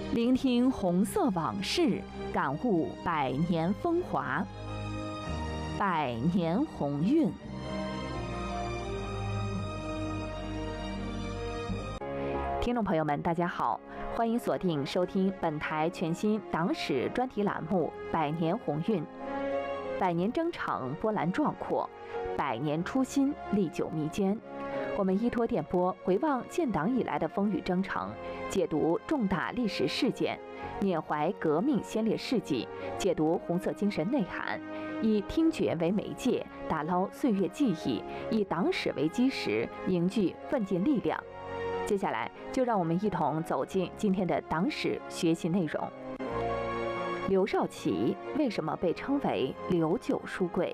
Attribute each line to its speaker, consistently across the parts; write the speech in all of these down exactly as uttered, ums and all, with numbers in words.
Speaker 1: 聆听红色往事，感悟百年风华。百年鸿运。听众朋友们，大家好，欢迎锁定收听本台全新党史专题栏目《百年鸿运》。百年征程波澜壮阔，百年初心历久弥坚。我们依托电波回望建党以来的风雨征程，解读重大历史事件，缅怀革命先烈事迹，解读红色精神内涵，以听觉为媒介，打捞岁月记忆，以党史为基石，凝聚奋进力量。接下来，就让我们一同走进今天的党史学习内容。刘少奇为什么被称为刘九书柜？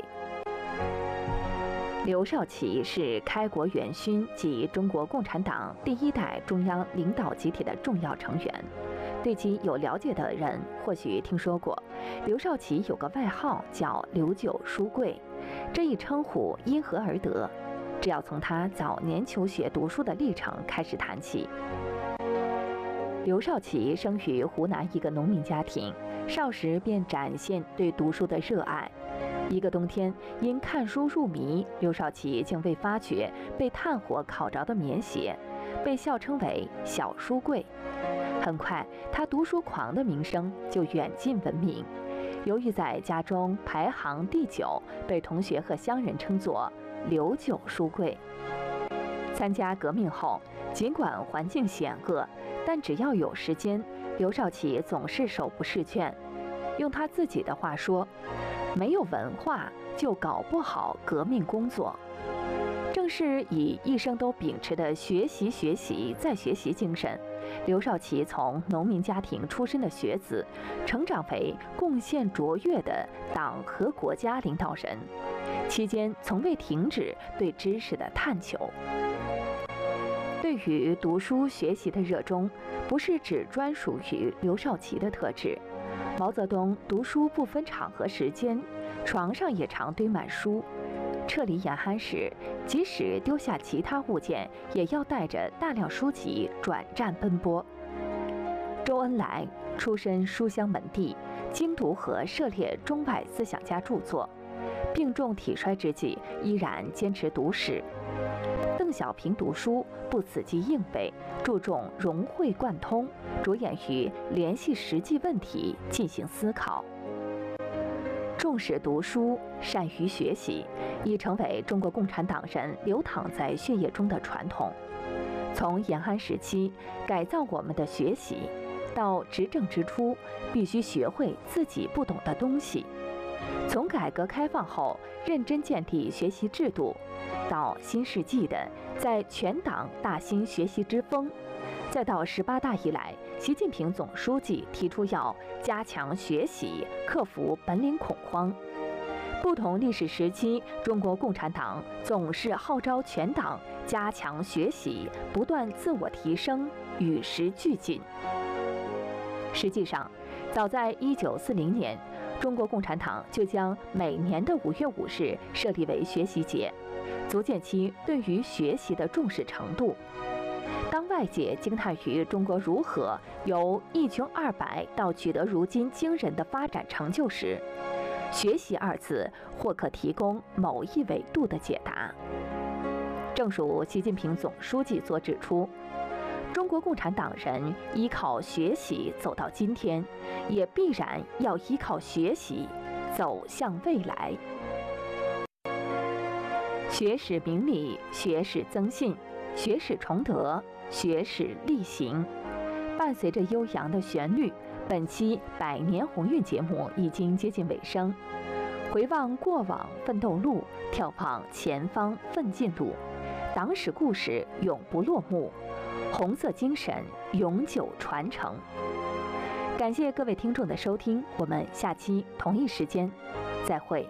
Speaker 1: 刘少奇是开国元勋及中国共产党第一代中央领导集体的重要成员。对其有了解的人或许听说过，刘少奇有个外号叫刘九书柜，这一称呼因何而得？这要从他早年求学读书的历程开始谈起。刘少奇生于湖南一个农民家庭，少时便展现对读书的热爱。一个冬天，因看书入迷，刘少奇竟未发觉被炭火烤着的棉鞋，被笑称为“小书柜”。很快，他读书狂的名声就远近闻名。由于在家中排行第九，被同学和乡人称作“刘九书柜”。参加革命后，尽管环境险恶，但只要有时间，刘少奇总是手不释卷。用他自己的话说，没有文化就搞不好革命工作。正是以一生都秉持的学习学习再学习精神，刘少奇从农民家庭出身的学子，成长为贡献卓越的党和国家领导人，期间从未停止对知识的探求。对于读书学习的热衷，不是只专属于刘少奇的特质。毛泽东读书不分场合时间，床上也常堆满书。撤离延安时，即使丢下其他物件，也要带着大量书籍转战奔波。周恩来出身书香门第，精读和涉猎中外思想家著作，病重体衰之际依然坚持读史。邓小平读书不死记硬背，注重融会贯通，着眼于联系实际问题进行思考。重视读书，善于学习，已成为中国共产党人流淌在血液中的传统。从延安时期改造我们的学习，到执政之初必须学会自己不懂的东西；从改革开放后认真建立学习制度，到新世纪的在全党大兴学习之风，再到十八大以来，习近平总书记提出要加强学习，克服本领恐慌。不同历史时期，中国共产党总是号召全党加强学习，不断自我提升，与时俱进。实际上，早在一九四零年，中国共产党就将每年的五月五日设立为学习节，足见其对于学习的重视程度。当外界惊叹于中国如何由一穷二白到取得如今惊人的发展成就时，学习二字或可提供某一维度的解答。正如习近平总书记所指出，中国共产党人依靠学习走到今天，也必然要依靠学习走向未来。学史明理，学史增信，学史崇德，学史力行。伴随着悠扬的旋律，本期百年鸿运节目已经接近尾声。回望过往奋斗路，眺望前方奋进路，党史故事永不落幕，红色精神永久传承。感谢各位听众的收听，我们下期同一时间再会。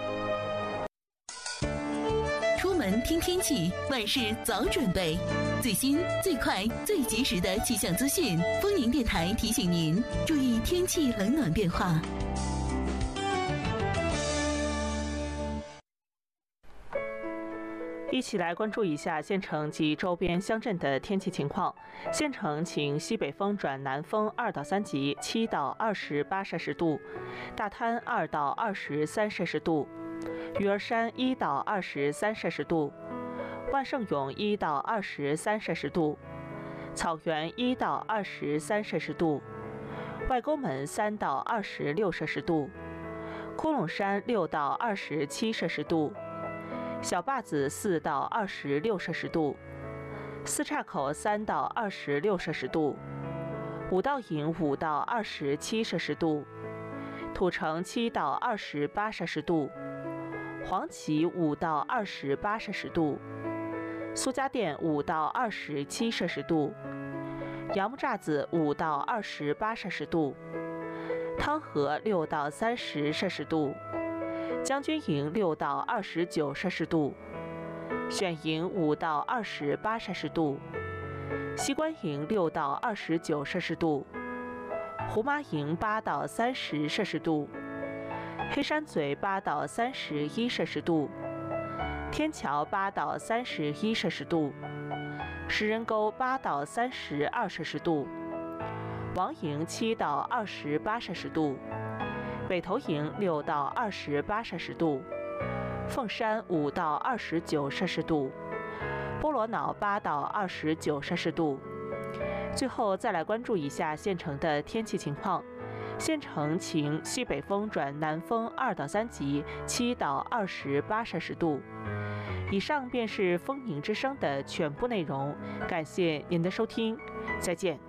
Speaker 2: 出门听天气，万事早准备。最新、最快、最及时的气象资讯，丰宁电台提醒您注意天气冷暖变化。
Speaker 3: 一一起来关注一下县城及周边乡镇的天气情况。县城晴，西北风转南风二到三级，七到二十八摄氏度；大滩二到二十三摄氏度；鱼儿山一到二十三摄氏度；万盛永一到二十三摄氏度；草原一到二十三摄氏度；外沟门三到二十六摄氏度；窟窿山六到二十七摄氏度；小坝子四到二十六摄氏度；四岔口三到二十六摄氏度；五道营五到二十七摄氏度；土城七到二十八摄氏度；黄岐五到二十八摄氏度；苏家店五到二十七摄氏度；杨木栅子五到二十八摄氏度；汤河六到三十摄氏度；将军营六到二十九摄氏度；选营五到二十八摄氏度；西关营六到二十九摄氏度；胡麻营八到三十摄氏度；黑山嘴八到三十一摄氏度；天桥八到三十一摄氏度；石人沟八到三十二摄氏度；王营七到二十八摄氏度；北头营六到二十八摄氏度；凤山五到二十九摄氏度；波罗瑙八到二十九摄氏度。最后再来关注一下县城的天气情况。县城晴，西北风转南风二到三级，七到二十八摄氏度。以上便是风宁之声的全部内容，感谢您的收听，再见。